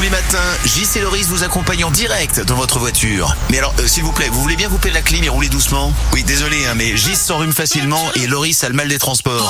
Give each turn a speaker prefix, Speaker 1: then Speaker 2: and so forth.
Speaker 1: Tous les matins, Gis et Loris vous accompagnent en direct dans votre voiture. Mais alors, s'il vous plaît, vous voulez bien couper la clim et rouler doucement? Oui, désolé, mais Gis s'enrhume facilement et Loris a le mal des transports.